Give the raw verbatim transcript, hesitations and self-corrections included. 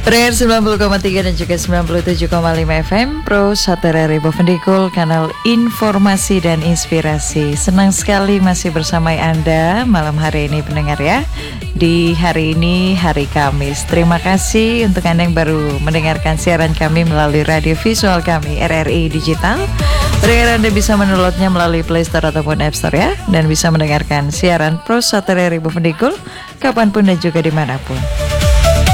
Pendengar sembilan puluh koma tiga dan juga sembilan puluh tujuh koma lima F M Pro satu R R I Bovendigul, kanal informasi dan inspirasi. Senang sekali masih bersama Anda malam hari ini pendengar ya. Di hari ini hari Kamis. Terima kasih untuk Anda yang baru mendengarkan siaran kami melalui radio visual kami R R I Digital. Pendengar, Anda bisa mendownloadnya melalui Play Store ataupun App Store ya. Dan bisa mendengarkan siaran Pro satu R R I Bovendigul kapanpun dan juga dimanapun.